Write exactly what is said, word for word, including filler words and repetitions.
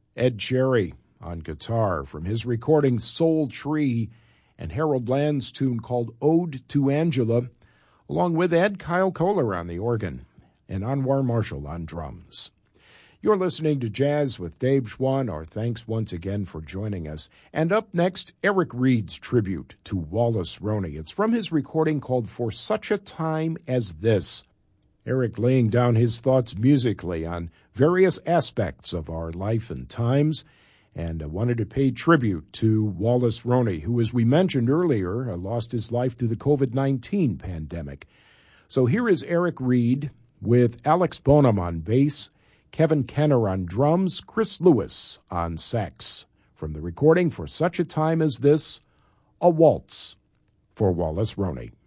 Ed Cherry on guitar from his recording Soul Tree, and Harold Land's tune called Ode to Angela, along with Ed Kyle Kohler on the organ and Anwar Marshall on drums. You're listening to Jazz with Dave Schwann. Our thanks once again for joining us. And up next, Eric Reed's tribute to Wallace Roney. It's from his recording called For Such a Time as This. Eric laying down his thoughts musically on various aspects of our life and times, and uh, wanted to pay tribute to Wallace Roney, who, as we mentioned earlier, uh, lost his life to the covid nineteen pandemic. So here is Eric Reed with Alex Bonham on bass, Kevin Kenner on drums, Chris Lewis on sax. From the recording For Such a Time as This, a waltz for Wallace Roney.